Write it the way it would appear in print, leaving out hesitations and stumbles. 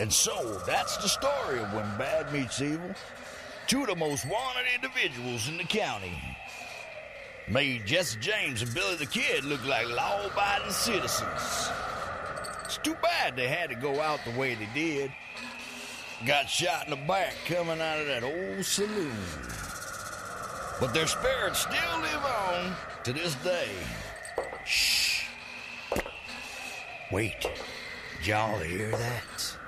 And so, that's the story of When Bad Meets Evil. Two of the most wanted individuals in the county. Made Jesse James and Billy the Kid look like law-abiding citizens. It's too bad they had to go out the way they did. Got shot in the back coming out of that old saloon. But their spirits still live on to this day. Shh. Wait, did y'all hear that?